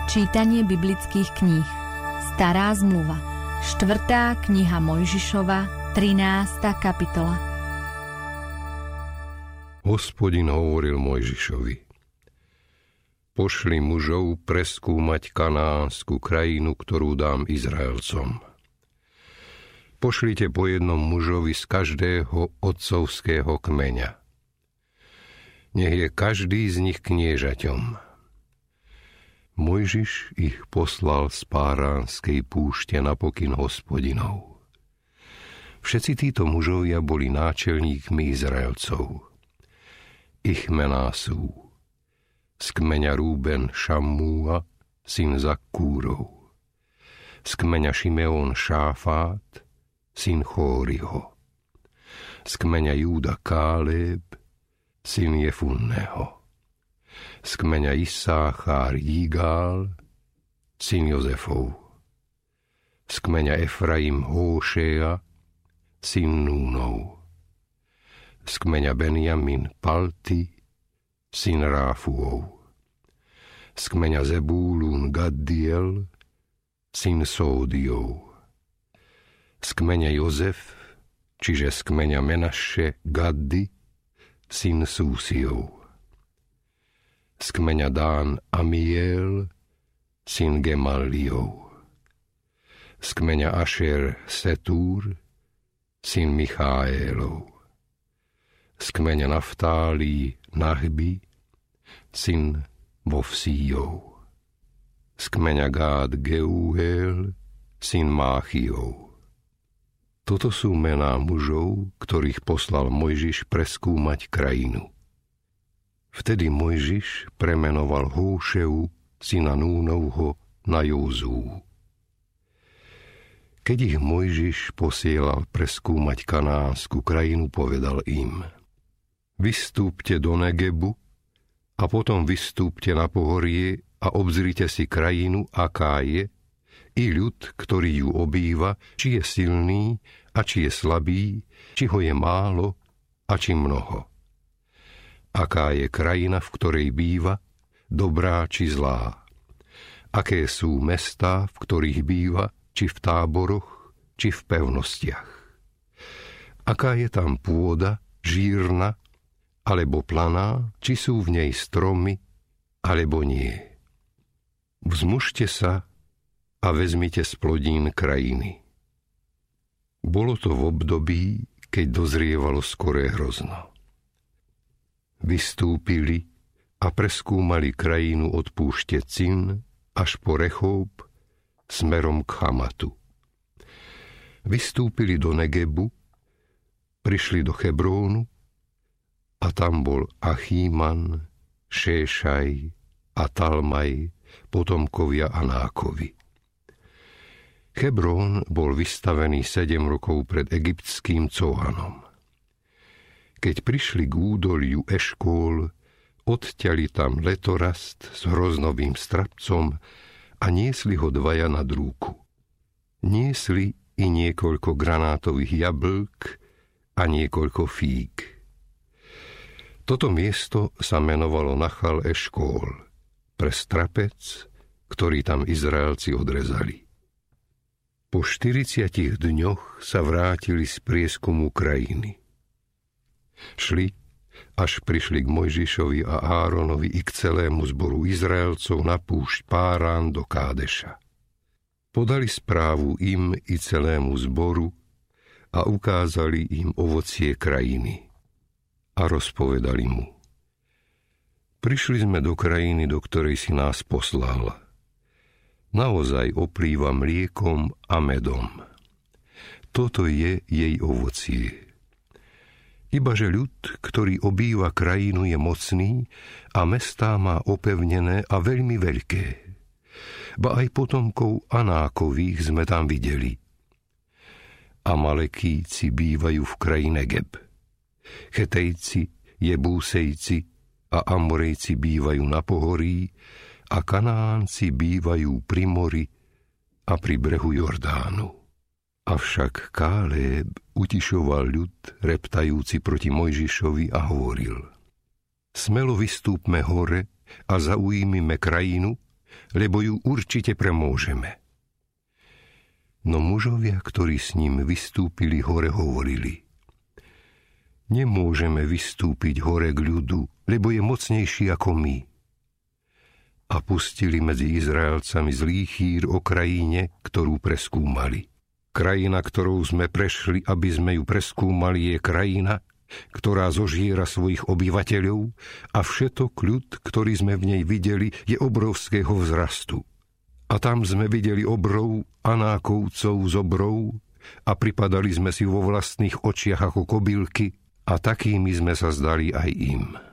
Čítanie biblických kníh. Stará zmluva. 4. kniha Mojžišova, 13. kapitola. Hospodin hovoril Mojžišovi: Pošli mužov preskúmať kanánsku krajinu, ktorú dám Izraelcom. Pošlite po jednom mužovi z každého otcovského kmeňa. Nech je každý z nich kniežaťom. Mojžiš ich poslal z Páránskej púšte na pokyn Hospodinov. Všetci títo mužovia boli náčelníkmi Izraelcov. Ich mená sú: z kmeňa Rúben Šammúa, syn Zakkúrov; z kmeňa Šimeón Šáfát, syn Chóriho; z kmeňa Júda Káleb, syn Jefunného; z kmeňa Issáchár Jígál, syn Jozefov; z kmeňa Efraim Hóšea, syn Núnov; z kmeňa Benjamin Palti, syn Ráfuov; z kmeňa Zebúlún Gaddiel, syn Sódiov; z kmeňa Jozef, čiže z kmeňa Menaše Gaddi, syn Súsiov; z kmeňa Dán Amiel, syn Gemalliov; z kmeňa Ašer Setúr, syn Michaélov; z kmeňa Naftálí Nahbi, syn Vovsíjov; z kmeňa Gád Geúhel, syn Máchiov. Toto sú mená mužov, ktorých poslal Mojžiš preskúmať krajinu. Vtedy Mojžiš premenoval Hóšeu, syna Núnovho, na Józuu. Keď ich Mojžiš posielal preskúmať kanánsku krajinu, povedal im: Vystúpte do Negebu a potom vystúpte na pohorie a obzrite si krajinu, aká je, i ľud, ktorý ju obýva, či je silný a či je slabý, či ho je málo a či mnoho. Aká je krajina, v ktorej býva, dobrá či zlá. Aké sú mestá, v ktorých býva, či v táboroch, či v pevnostiach. Aká je tam pôda, žírna, alebo planá, či sú v nej stromy, alebo nie. Vzmužte sa a vezmite z plodín krajiny. Bolo to v období, keď dozrievalo skoré hrozno. Vystúpili a preskúmali krajinu od púšte Cin až po Rechób smerom k Chamatu. Vystúpili do Negebu, prišli do Hebrónu a tam bol Achíman, Šéšaj a Talmaj, potomkovia Anákovi. Hebrón bol vystavený 7 rokov pred egyptským Coanom. Keď prišli k údoliu Eškól, odťali tam letorast s hroznovým strapcom a niesli ho 2 nad rúku. Niesli i niekoľko granátových jablk a niekoľko fíg. Toto miesto sa menovalo Nachal Eškól, pre strapec, ktorý tam Izraelci odrezali. Po 40 dňoch sa vrátili z prieskumu krajiny. Šli, až prišli k Mojžišovi a Áronovi i k celému zboru Izraelcov na púšť Párán do Kádeša. Podali správu im i celému zboru a ukázali im ovocie krajiny. A rozpovedali mu: Prišli sme do krajiny, do ktorej si nás poslal. Naozaj oplýva mliekom a medom. Toto je jej ovocie. Ibaže ľud, ktorý obýva krajinu, je mocný a mestá má opevnené a veľmi veľké. Ba aj potomkov Anákových sme tam videli. Amalekíci bývajú v kraji Negeb. Chetejci, Jebúsejci a Amorejci bývajú na pohorí a Kanánci bývajú pri mori a pri brehu Jordánu. Avšak Káleb utišoval ľud, reptajúci proti Mojžišovi, a hovoril: Smelo vystúpme hore a zaujmime krajinu lebo ju určite premôžeme. No mužovia, ktorí s ním vystúpili hore, hovorili: Nemôžeme vystúpiť hore k ľudu, lebo je mocnejší ako my. A pustili medzi Izraelcami zlý chýr o krajine, ktorú preskúmali. Krajina, ktorou sme prešli, aby sme ju preskúmali, je krajina, ktorá zožiera svojich obyvateľov, a všetok ľud, ktorý sme v nej videli, je obrovského vzrastu. A tam sme videli obrov, Anákovcov z obrov, a pripadali sme si vo vlastných očiach ako kobylky, a takými sme sa zdali aj im.